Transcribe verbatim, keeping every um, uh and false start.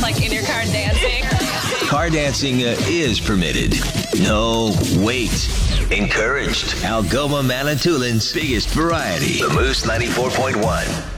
like in your car dancing. Car dancing uh, is permitted. No, wait. Encouraged. Algoma Manitoulин's biggest variety. The Moose ninety-four point one.